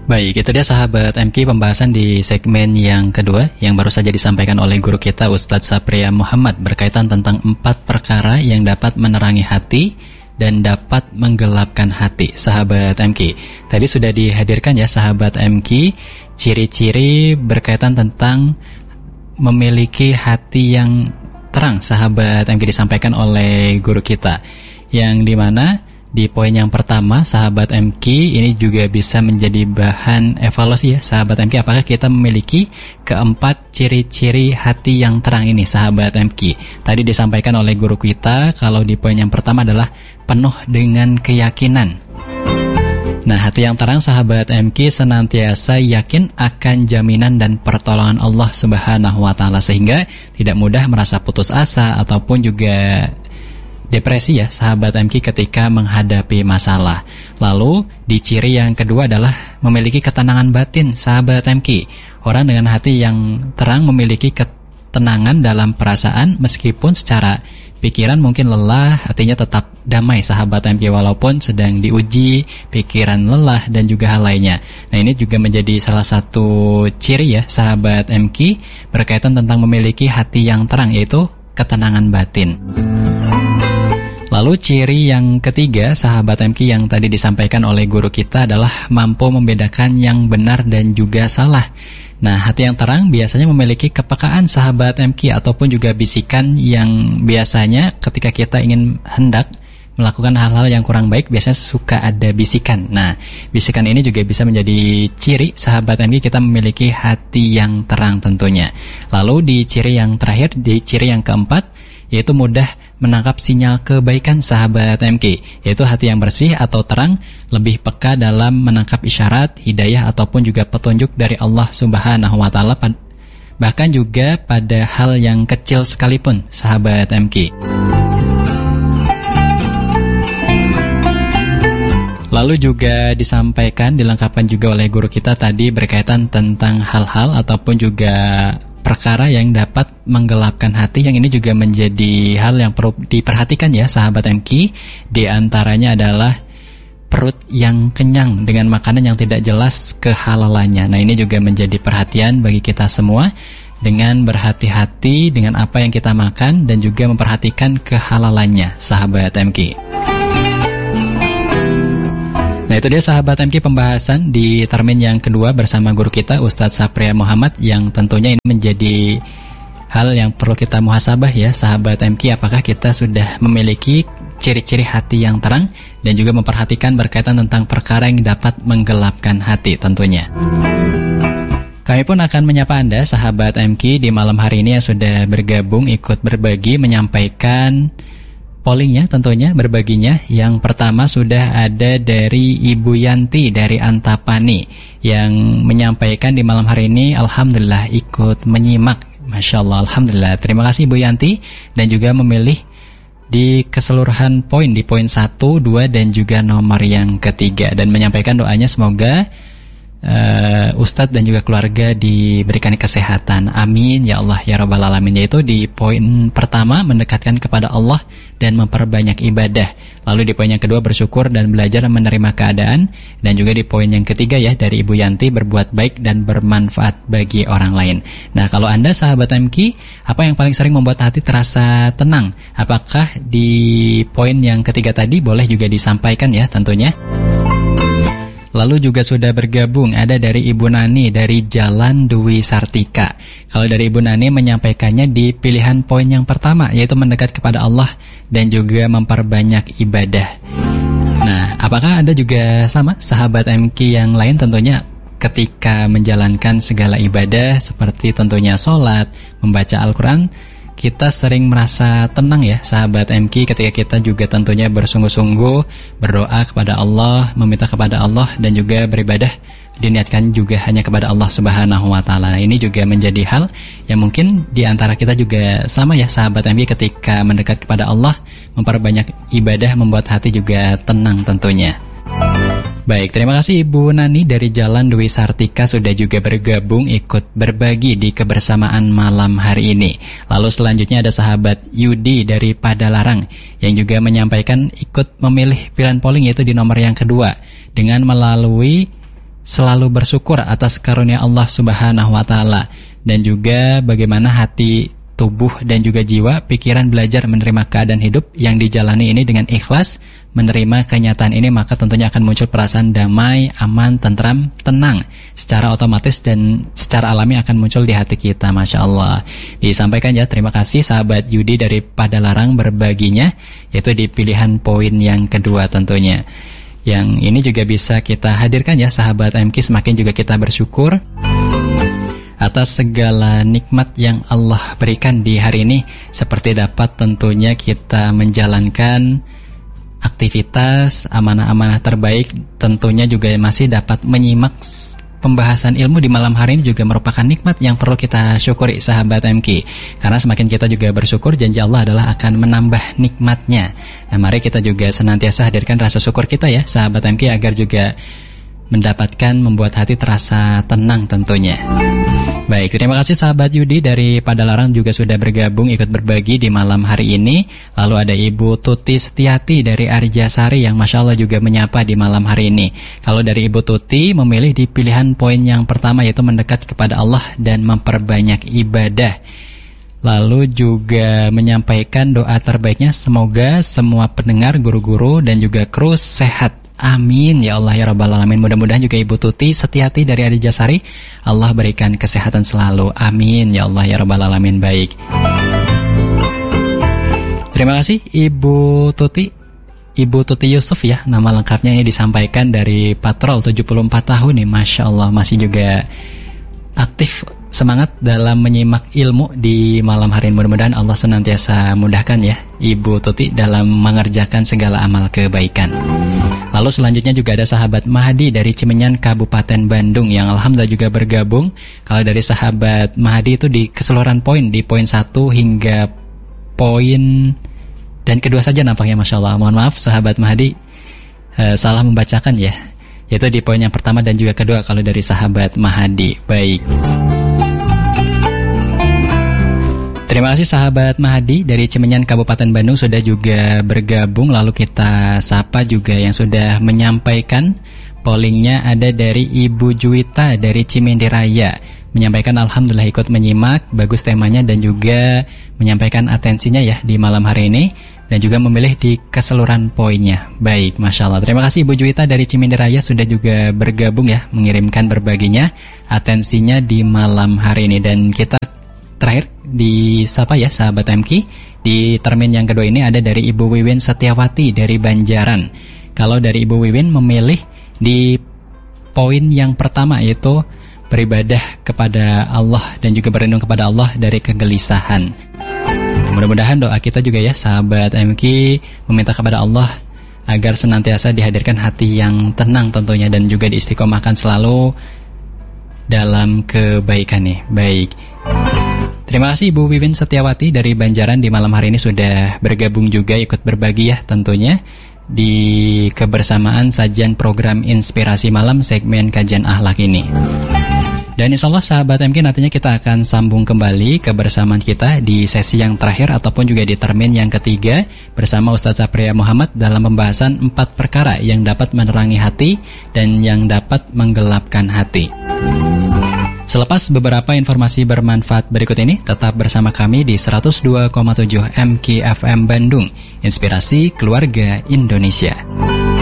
Baik, itu dia sahabat MK pembahasan di segmen yang kedua yang baru saja disampaikan oleh guru kita Ustadz Sapria Muhammad berkaitan tentang 4 perkara yang dapat menerangi hati dan dapat menggelapkan hati. Sahabat MK, tadi sudah dihadirkan ya sahabat MK ciri-ciri berkaitan tentang memiliki hati yang terang. Sahabat MK disampaikan oleh guru kita, yang dimana di poin yang pertama, sahabat MK, ini juga bisa menjadi bahan evaluasi ya, sahabat MK, apakah kita memiliki keempat ciri-ciri hati yang terang ini, sahabat MK. Tadi disampaikan oleh guru kita, kalau di poin yang pertama adalah penuh dengan keyakinan. Nah, hati yang terang, sahabat MK, senantiasa yakin akan jaminan dan pertolongan Allah Subhanahu wa Ta'ala, sehingga tidak mudah merasa putus asa ataupun juga depresi ya sahabat MK ketika menghadapi masalah. Lalu di ciri yang kedua adalah memiliki ketenangan batin, sahabat MK. Orang dengan hati yang terang memiliki ketenangan dalam perasaan meskipun secara pikiran mungkin lelah, hatinya tetap damai, sahabat MK, walaupun sedang diuji, pikiran lelah dan juga hal lainnya. Nah, ini juga menjadi salah satu ciri ya sahabat MK berkaitan tentang memiliki hati yang terang, yaitu ketenangan batin. Lalu ciri yang ketiga, sahabat MK, yang tadi disampaikan oleh guru kita adalah mampu membedakan yang benar dan juga salah. Nah, hati yang terang biasanya memiliki kepekaan, sahabat MK, ataupun juga bisikan yang biasanya ketika kita ingin hendak melakukan hal-hal yang kurang baik, biasanya suka ada bisikan. Nah, bisikan ini juga bisa menjadi ciri, sahabat MK, kita memiliki hati yang terang tentunya. Lalu di ciri yang terakhir, di ciri yang keempat, yaitu mudah menangkap sinyal kebaikan, sahabat MK, yaitu hati yang bersih atau terang lebih peka dalam menangkap isyarat, hidayah ataupun juga petunjuk dari Allah Subhanahu wa Ta'ala, bahkan juga pada hal yang kecil sekalipun, sahabat MK. Lalu juga disampaikan, dilengkapkan juga oleh guru kita tadi berkaitan tentang hal-hal ataupun juga perkara yang dapat menggelapkan hati, yang ini juga menjadi hal yang perlu diperhatikan ya sahabat MK. Di antaranya adalah perut yang kenyang dengan makanan yang tidak jelas kehalalannya. Nah, ini juga menjadi perhatian bagi kita semua, dengan berhati-hati dengan apa yang kita makan dan juga memperhatikan kehalalannya, sahabat MK. Nah, itu dia sahabat MK pembahasan di termin yang kedua bersama guru kita Ustadz Sapria Muhammad, yang tentunya ini menjadi hal yang perlu kita muhasabah ya sahabat MK, apakah kita sudah memiliki ciri-ciri hati yang terang dan juga memperhatikan berkaitan tentang perkara yang dapat menggelapkan hati tentunya. Kami pun akan menyapa Anda sahabat MK di malam hari ini yang sudah bergabung ikut berbagi, menyampaikan pollingnya tentunya, berbaginya. Yang pertama sudah ada dari Ibu Yanti dari Antapani yang menyampaikan di malam hari ini, alhamdulillah ikut menyimak. Masya Allah, alhamdulillah. Terima kasih Ibu Yanti, dan juga memilih di keseluruhan poin, di poin 1, 2 dan juga nomor yang ketiga, dan menyampaikan doanya semoga Ustadz dan juga keluarga diberikan kesehatan, amin ya Allah ya Rabbal Alamin. Yaitu di poin pertama mendekatkan kepada Allah dan memperbanyak ibadah. Lalu di poin yang kedua bersyukur dan belajar menerima keadaan. Dan juga di poin yang ketiga ya dari Ibu Yanti, berbuat baik dan bermanfaat bagi orang lain. Nah, kalau Anda sahabat MK, apa yang paling sering membuat hati terasa tenang? Apakah di poin yang ketiga tadi? Boleh juga disampaikan ya tentunya. Lalu juga sudah bergabung ada dari Ibu Nani dari Jalan Dwi Sartika. Kalau dari Ibu Nani menyampaikannya di pilihan poin yang pertama, yaitu mendekat kepada Allah dan juga memperbanyak ibadah. Nah, apakah Anda juga sama sahabat MK yang lain? Tentunya ketika menjalankan segala ibadah seperti tentunya sholat, membaca Al-Quran, kita sering merasa tenang ya sahabat MK ketika kita juga tentunya bersungguh-sungguh berdoa kepada Allah, meminta kepada Allah, dan juga beribadah diniatkan juga hanya kepada Allah Subhanahu wa Ta'ala. Nah, ini juga menjadi hal yang mungkin di antara kita juga sama ya sahabat MK, ketika mendekat kepada Allah, memperbanyak ibadah membuat hati juga tenang tentunya. Baik, terima kasih Ibu Nani dari Jalan Dwi Sartika sudah juga bergabung ikut berbagi di kebersamaan malam hari ini. Lalu selanjutnya ada sahabat Yudi dari Padalarang yang juga menyampaikan ikut memilih pilihan polling, yaitu di nomor yang kedua, dengan melalui selalu bersyukur atas karunia Allah Subhanahu wa taala, dan juga bagaimana hati, tubuh dan juga jiwa, pikiran belajar menerima keadaan hidup yang dijalani ini dengan ikhlas, menerima kenyataan ini, maka tentunya akan muncul perasaan damai, aman, tentram, tenang secara otomatis dan secara alami akan muncul di hati kita. Masya Allah. Disampaikan ya, terima kasih sahabat Yudi dari Padalarang berbaginya, yaitu di pilihan poin yang kedua tentunya. Yang ini juga bisa kita hadirkan ya sahabat MK, semakin juga kita bersyukur atas segala nikmat yang Allah berikan di hari ini, seperti dapat tentunya kita menjalankan aktivitas amanah-amanah terbaik, tentunya juga masih dapat menyimak pembahasan ilmu di malam hari ini juga merupakan nikmat yang perlu kita syukuri sahabat MK, karena semakin kita juga bersyukur, janji Allah adalah akan menambah nikmatnya. Nah, mari kita juga senantiasa hadirkan rasa syukur kita ya sahabat MK, agar juga mendapatkan membuat hati terasa tenang tentunya. Baik, terima kasih sahabat Yudi dari Padalarang juga sudah bergabung ikut berbagi di malam hari ini. Lalu ada Ibu Tuti Setiati dari Arjasari yang Masya Allah juga menyapa di malam hari ini. Kalau dari Ibu Tuti memilih di pilihan poin yang pertama, yaitu mendekat kepada Allah dan memperbanyak ibadah. Lalu juga menyampaikan doa terbaiknya, semoga semua pendengar, guru-guru dan juga kru sehat. Amin ya Allah ya Rabbal Alamin. Mudah-mudahan juga Ibu Tuti Setiati dari Arjasari, Allah berikan kesehatan selalu. Amin ya Allah ya Rabbal Alamin. Baik, terima kasih Ibu Tuti. Ibu Tuti Yusuf ya, nama lengkapnya ini disampaikan dari Patrol 74 tahun nih. Masya Allah, masih juga aktif, semangat dalam menyimak ilmu di malam hari ini. Mudah-mudahan Allah senantiasa mudahkan ya Ibu Tuti dalam mengerjakan segala amal kebaikan. Lalu selanjutnya juga ada sahabat Mahdi dari Cimenyan Kabupaten Bandung yang alhamdulillah juga bergabung. Kalau dari sahabat Mahdi itu di keseluruhan poin, di poin 1 hingga poin dan kedua saja nampaknya. Masya Allah, mohon maaf sahabat Mahdi, salah membacakan ya, yaitu di poin yang pertama dan juga kedua kalau dari sahabat Mahdi. Baik, terima kasih sahabat Mahdi dari Cimenyan Kabupaten Bandung sudah juga bergabung. Lalu kita sapa juga yang sudah menyampaikan pollingnya. Ada dari Ibu Juwita dari Cimindi Raya, menyampaikan alhamdulillah ikut menyimak, bagus temanya dan juga menyampaikan atensinya ya di malam hari ini, dan juga memilih di keseluruhan poinnya. Baik, Masya Allah. Terima kasih Ibu Juwita dari Cimindi Raya sudah juga bergabung ya, mengirimkan berbaginya, atensinya di malam hari ini. Dan kita terakhir di sapa ya sahabat MK, di termin yang kedua ini ada dari Ibu Wiwin Setiawati dari Banjaran. Kalau dari Ibu Wiwin memilih di poin yang pertama, yaitu beribadah kepada Allah dan juga berlindung kepada Allah dari kegelisahan. Mudah-mudahan doa kita juga ya sahabat MK meminta kepada Allah agar senantiasa dihadirkan hati yang tenang tentunya, dan juga diistiqomahkan selalu dalam kebaikan nih. Baik, terima kasih Ibu Wiwin Setiawati dari Banjaran di malam hari ini sudah bergabung juga ikut berbagi ya tentunya di kebersamaan sajian program Inspirasi Malam segmen kajian akhlak ini. Dan insya Allah sahabat MK, nantinya kita akan sambung kembali kebersamaan kita di sesi yang terakhir ataupun juga di termin yang ketiga bersama Ustaz Sapria Muhammad dalam pembahasan 4 perkara yang dapat menerangi hati dan yang dapat menggelapkan hati. Selepas beberapa informasi bermanfaat berikut ini, tetap bersama kami di 102,7 MK FM Bandung, Inspirasi Keluarga Indonesia.